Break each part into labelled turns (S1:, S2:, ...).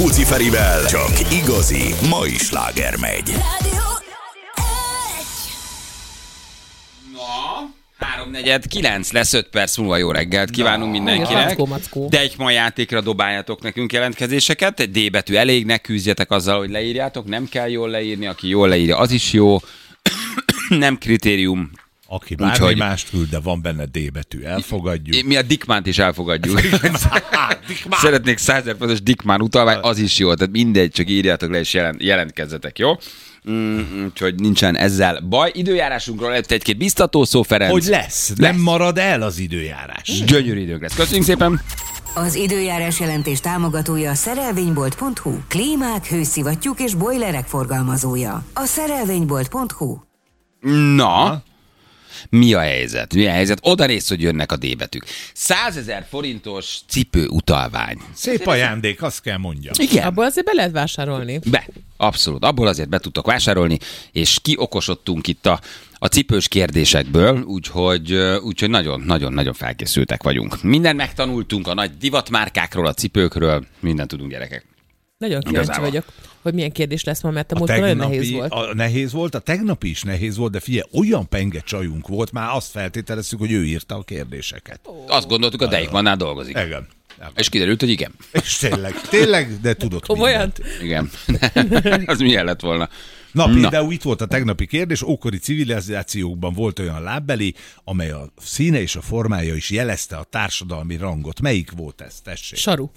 S1: Púci Ferivel csak igazi mai sláger megy.
S2: Na, 8:49 lesz, 5 perc múlva jó reggelt kívánunk mindenkinek. De egy mai játékra dobáljatok nekünk jelentkezéseket. Egy D betű elég, ne küzdjetek azzal, hogy leírjátok. Nem kell jól leírni, aki jól leírja, az is jó. Nem kritérium.
S3: Aki bármi mást küld, de van benne D betű, elfogadjuk.
S2: Mi a Dickmánt is elfogadjuk. Szeretnék 100 000 fontos Dickmán utalvány, az is jó. Tehát mindegy, csak írjátok le és jelentkezzetek, jó? Úgyhogy nincsen ezzel baj. Időjárásunkról lett egy-két biztató szó, Ferenc.
S3: Hogy lesz. Nem marad el az időjárás.
S2: Gyönyörű idők lesz. Köszönjük szépen.
S4: Az időjárás jelentés támogatója a szerelvénybolt.hu. Klímák, hőszivattyúk és bojlerek forgalmazója. A szerelvénybolt.hu.
S2: Na, mi a helyzet? Mi a helyzet? Oda néz, hogy jönnek a D-betűk. 100 000 forintos cipő utalvány.
S3: Szép ajándék, azt kell mondjam.
S2: Igen.
S5: Abból azért be lehet vásárolni.
S2: Abszolút. Abból azért be tudtok vásárolni, és kiokosodtunk itt a cipős kérdésekből, úgyhogy nagyon-nagyon felkészültek vagyunk. Mindent megtanultunk a nagy divatmárkákról, a cipőkről, mindent tudunk, gyerekek.
S5: Nagyon kíváncsi vagyok, hogy milyen kérdés lesz ma, mert a múltkor nagyon nehéz volt.
S3: Nehéz volt, a tegnapi is nehéz volt, de figyelj, olyan penge csajunk volt, már azt feltételeztük, hogy ő írta a kérdéseket.
S2: Azt gondoltuk, a Deichmannnál dolgozik.
S3: Igen.
S2: És kiderült, hogy igen.
S3: És tényleg, de tudott
S5: komolyan?
S2: Igen. Az milyen lett volna?
S3: Na, például itt volt a tegnapi kérdés, ókori civilizációkban volt olyan lábbeli, amely a színe és a formája is jelezte a társadalmi rangot. Melyik volt ez? Tessék.
S5: Saru.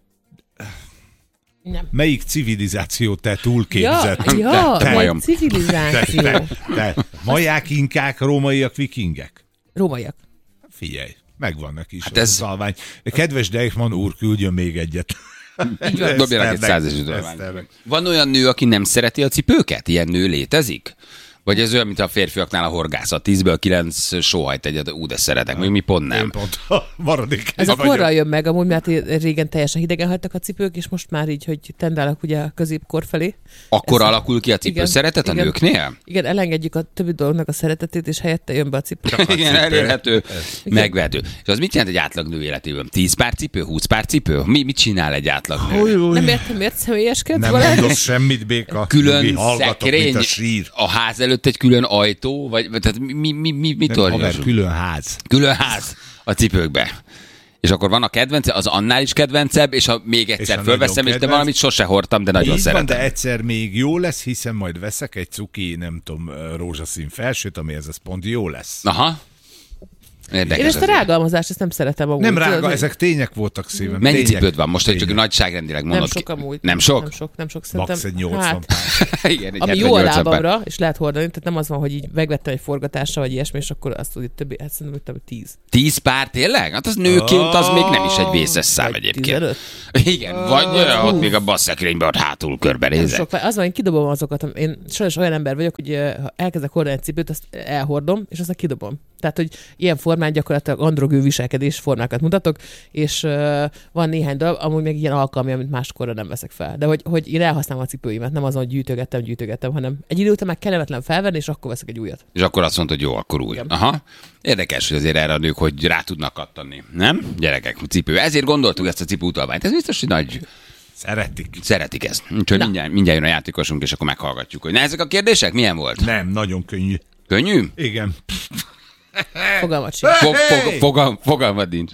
S5: Nem.
S3: Melyik civilizációt te túlképzett?
S5: Melyik civilizáció?
S3: Te maják, inkák, rómaiak, vikingek?
S5: Rómaiak.
S3: Figyelj, megvannak is
S2: hát
S3: az utalvány. Kedves Deichmann úr, küldjön még egyet.
S2: Dobjanak egy 100 000 utalványt. Van olyan nő, aki nem szereti a cipőket? Ilyen nő létezik? Vagy ez olyan, mint a férfiaknál a horgászat. 10-ből 9 sóhajt egyet, de szeretek. Még mi pont nem.
S3: Én pont maradék.
S5: Ez a korral jön meg, amúgy, mert régen teljesen hidegen hagytak a cipők, és most már így, hogy tendálok ugye a középkor felé.
S2: Akkor alakul ki a cipő
S5: igen,
S2: szeretet a nőknél?
S5: Igen, elengedjük a többi dolognak a szeretetét, és helyette jön be a cipő.
S2: Igen, elérhető, megvehető. És az mit jelent egy átlag nő életében? 10 pár cipő, 20 pár cipő? Mit csinál egy átlag nő?
S5: Nem értem, miért személyeskedsz?
S3: Nem mondok semmit, Béka.
S2: Külön szekrény, a ház előtt egy külön ajtó, vagy tehát mi tornyos?
S3: Külön ház.
S2: Külön ház a cipőkbe. És akkor van a kedvence, az annál is kedvencebb, és ha még egyszer fölveszem, és de valamit sose hordtam, de nagyon szeretem.
S3: Van, de egyszer még jó lesz, hiszen majd veszek egy cuki, nem tudom, rózsaszín felsőt, ami ez pont jó lesz.
S2: Aha. Érdekes.
S5: Én ezt a rágalmazást, ezt nem szeretem amúgy.
S3: Nem rága, ezek tények voltak szívem.
S2: Mennyi cipőd van most, hogy csak nagyságrendileg mondod?
S5: Nem sok amúgy.
S2: Nem sok?
S5: Nem sok szerintem.
S3: Max egy 80 pár.
S2: Igen,
S5: ami jó a lábamra, és lehet hordani, tehát nem az van, hogy így megvettem egy forgatásra, vagy ilyesmi, és akkor azt tudja többi, hát szerintem, hogy 10.
S2: 10 pár tényleg? Hát az nőként az még nem is egy vészes szám egyébként.
S5: 15?
S2: Igen, vagy ott még a basszekrényben ott hátul körbenézek.
S5: Az van, én kidobom azokat. Én sajnos olyan ember vagyok, hogy ha elkezdek hordani egy cipőt, azt elhordom, és aztán kidobom. Tehát, hogy ilyen formán gyakorlatilag androgű viselkedés formákat mutatok, és van néhány darab, amúgy még ilyen alkalmi, amit máskorra nem veszek fel. De hogy én elhasználom a cipőimet, nem azon, hogy gyűjtögettem, hanem egy idő után meg kellemetlen felvenni, és akkor veszek egy újat.
S2: És akkor azt mondod, hogy jó, akkor új. Igen. Aha. Érdekes, hogy azért erre a nők, hogy rá tudnak kattani. Nem? Gyerekek, cipő. Ezért gondoltuk ezt a cipő utalványt. Ez biztos, hogy nagy... Szeretik ezt. Úgyhogy mindjárt jön a játékosunk, és akkor meghallgatjuk, hogy ezek a kérdések milyen volt?
S3: Nem, nagyon könnyű.
S2: Könnyű?
S3: Igen.
S5: Fogalmat sincs.
S2: Fogalmad nincs.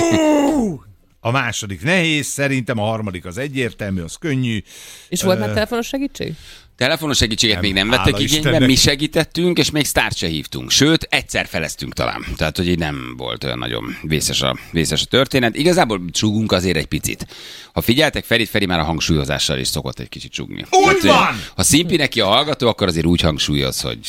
S3: A második nehéz, szerintem a harmadik az egyértelmű, az könnyű.
S5: És volt már telefonos segítség?
S2: Telefonos segítséget még nem vettek igénybe, mi segítettünk, és még sztárt se hívtunk. Sőt, egyszer feleztünk talán. Tehát, hogy így nem volt olyan nagyon vészes a történet. Igazából csúgunk azért egy picit. Ha figyeltek, Feri már a hangsúlyozással is szokott egy kicsit csúgni.
S3: Úgy van!
S2: Ha Szimpi neki a hallgató, akkor azért úgy hangsúlyoz, hogy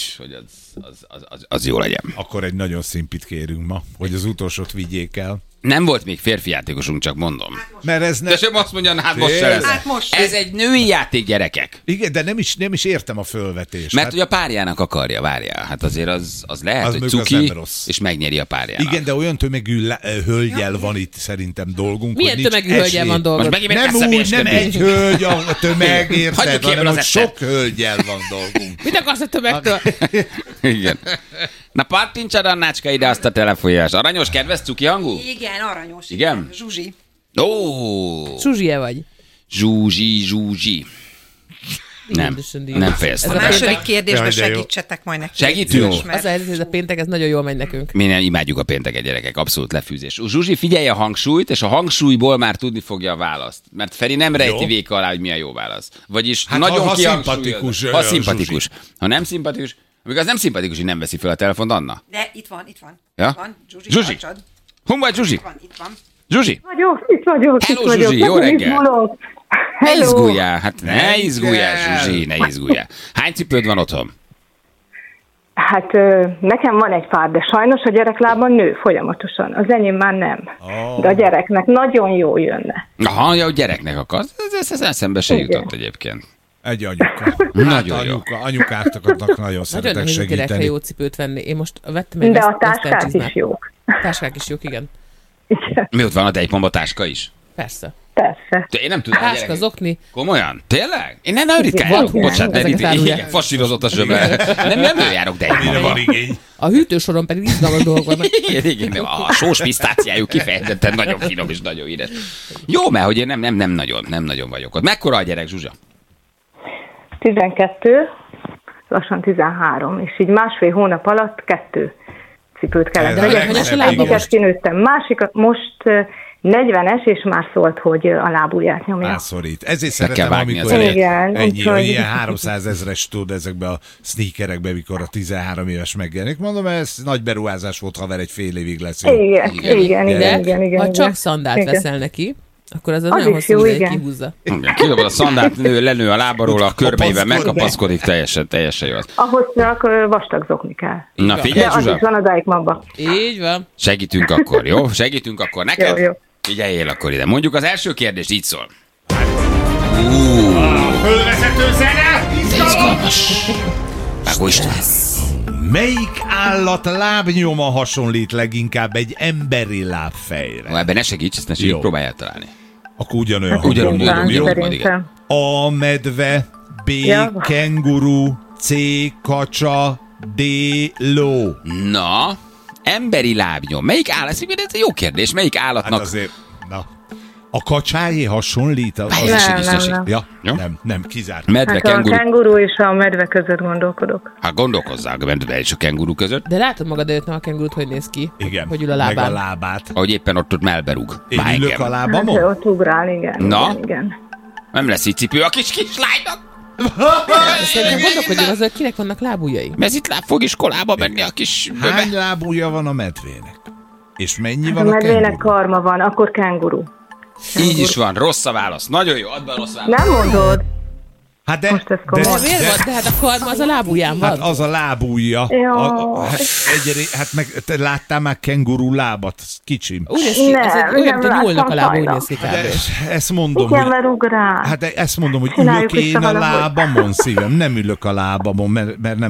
S2: az jó legyen.
S3: Akkor egy nagyon szimpit kérünk ma, hogy az utolsót vigyék el.
S2: Nem volt még férfi játékosunk, csak mondom.
S3: Mert ez
S2: de sem azt mondja, hát most se lesz. Ez egy női játék, gyerekek.
S3: Igen, de nem is értem a fölvetést.
S2: Mert hogy a párjának akarja, várjál. Hát azért az lehet, hogy cuki, és megnyeri a párjának.
S3: Igen, de olyan tömegű hölgyel van itt szerintem dolgunk.
S5: Milyen tömegű hölgyel van dolgunk?
S3: Nem úgy, nem egy hölgy a tömeg, érted, hanem hogy sok hölgyel van dolgunk.
S5: Mit akarsz a tömegtől?
S2: Igen. Na pattintsad, Annácska, ide azt a telefonjás. Aranyos, kedves, cuki hangú?
S6: Igen, aranyos.
S2: Igen?
S6: Zsuzsi.
S2: Ó!
S5: Zsuzsie vagy.
S2: Zsuzsi. Nem fejeztem.
S6: A második kérdésbe segítsetek majd nekünk.
S2: Segítünk?
S5: Az a péntek, ez nagyon jól megy nekünk.
S2: Mi nem imádjuk a pénteket, gyerekek, abszolút lefűzés. Zsuzsi, figyelj a hangsúlyt, és a hangsúlyból már tudni fogja a választ. Mert Feri nem rejti véka alá, hogy mi a jó válasz. Vagyis
S3: hát
S2: nagyon
S3: ha
S2: szimpatikus. Ha szimpatikus. Ha nem szimpatikus, amikor az nem szimpatikus, hogy nem veszi fel a telefont, Anna.
S6: De itt van.
S2: Ja?
S6: Itt van.
S2: Zsuzsi. Hol vagy, Zsuzsi?
S6: Itt van.
S2: Zsuzsi.
S7: Itt vagyok.
S2: Hello, Zsuzsi, jó reggel. Ne
S7: Hello.
S2: izguljál, ne izguljál, Zsuzsi, ne izguljál. Hány cipőd van otthon?
S7: Hát nekem van egy pár, de sajnos a gyereklában nő folyamatosan. Az enyém már nem. De a gyereknek nagyon jó jönne.
S2: Aha, ja, a gyereknek akarsz. Ez eszembe se jutott egyébként.
S3: Egy anyuka.
S2: Nagyon jó.
S3: Anyukáknak nagyon szeretek
S5: Nagyon nehéz a gyerekre
S3: segíteni.
S5: jó cipőt venni. Én most vettem egy
S7: De a táskák is jók.
S5: Táskák is jók, igen.
S7: Igen.
S2: Mi ott van a tejpomba táska is?
S5: Persze.
S7: Persze.
S2: Én nem tudom.
S5: Táska, zokni.
S2: Komolyan? Tényleg? Én nagyon ritkán
S7: Igen,
S2: járok.
S7: igen,
S2: Bocsánat, de
S5: ezeket árulják.
S2: igen, fasírozott a zsöbre. Nem járok
S3: Mire
S2: tejpomba.
S3: van igény?
S5: A hűtősoron pedig izgalmas dolgok vannak.
S2: Igen, a sós pisztáciájuk kifejezetten nagyon finom és nagyon édes. Jó, mert hogy én nem nagyon vagyok ott. Mekkora a gyerek, Zsuzsa?
S7: 12, lassan 13, és így másfél hónap alatt 2 cipőt kellett
S3: Ez a
S7: vegyek.
S5: legszebb, igen.
S7: Egyiket kinőttem, másikat most 40-es, és már szólt, hogy a lábujját nyomja.
S3: Rászorít. Ezért
S2: Meg kell
S3: szeretem,
S2: vágni
S3: amikor
S2: az elejét.
S7: Igen,
S3: ennyi,
S7: úgyhogy-
S3: ilyen 300 000-es tud ezekbe a sneakerekbe, mikor a 13 éves megjelenik. Mondom, ez nagy beruházás volt, haver, egy fél évig lesz. Jó.
S7: Igen.
S5: Ha csak szandált
S7: Igen.
S5: veszel neki, akkor az
S7: Az
S5: nagyon
S7: is
S5: hosszú
S7: jó,
S5: ideig
S7: igen.
S5: kihúzza.
S2: Igen, kidobod a szandált, lenő a lábaról, a körbeivel
S3: Kapaszkodik.
S2: megkapaszkodik, teljesen jó.
S7: Ahhoz csak vastag zokni kell.
S2: Na
S7: De
S2: figyelj,
S7: az
S2: Zsuzsa,
S7: is van az Eichmannban.
S5: Így van.
S2: segítünk akkor, jó? Segítünk akkor neked?
S7: Jó.
S2: Figyeljél akkor ide. Mondjuk az első kérdés így szól.
S3: Fölvezető zene!
S2: Izgalmas. Vágó István.
S3: Melyik állat lábnyoma hasonlít leginkább egy emberi lábfejre?
S2: Ebben ne segíts, ezt ne segíts,
S3: Jó.
S2: próbálj eltalálni.
S3: Akkor ugyanolyan.
S2: Ugyanúgy,
S3: jó?
S7: Szerintem.
S3: A medve, B.
S7: Ja.
S3: Kenguru, C. Kacsa, D. Ló.
S2: Na, emberi lábnyom. Melyik állat? Ez egy jó kérdés. Melyik
S3: Hát
S2: állatnak?
S3: azért, na. A kacsájé hasonlít?
S2: Várj,
S3: Az...
S2: ne segíts, ne
S7: nem,
S2: segíts.
S7: nem.
S3: Ja,
S2: Jó?
S3: nem, kizárt.
S2: Medve,
S7: Hát a
S2: kenguru.
S7: kenguru és a medve között gondolkodok.
S2: Hát gondolkozzál a medve és a kenguru között,
S5: De látod magad előtt, nem a kengurut, hogy néz ki?
S3: Igen,
S5: Hogy ül a
S3: meg a
S5: lábán.
S3: lábát.
S2: ahogy éppen ott melberúg.
S3: Én
S2: Már
S3: ülök
S2: engem.
S3: a
S7: Hát
S3: lábamon?
S7: ott ugrál, igen.
S2: Na?
S7: Igen.
S2: Nem lesz így cipő a kis kislánynak.
S5: Szerintem gondolkodjunk az, hogy kinek vannak lábujjai.
S2: Mezitláb fog iskolába menni a kis
S3: Hány
S2: böbe.
S3: lábúja van a medvének? És mennyi
S7: A
S3: van a
S7: medvének
S3: kenguru?
S7: karma van, akkor kenguru.
S2: Így is van, rossz a válasz. Nagyon jó, add be a rossz választ.
S7: Nem mondod?
S3: Hát de,
S7: Most ez komoly.
S5: De miért van? De hát a karma az a lábujján van.
S3: hát az a lábúja.
S7: Jaj.
S3: Hát meg te láttál már kenguru lábat? Kicsim.
S5: Úgy néz ki, az
S7: Nem,
S5: egy olyan,
S7: nem
S5: mint a nyúlnak a
S7: láttam
S5: lába, úgy
S7: sajnos.
S5: néz ki
S3: De
S5: kb.
S3: ezt mondom,
S7: Igen,
S3: hogy...
S7: mert ugrál.
S3: Hát de ezt mondom, hogy
S7: Csináljuk
S3: ülök én
S7: vissza
S3: a
S7: valahogy.
S3: lábamon, szívem. Nem ülök a lábamon, mert nem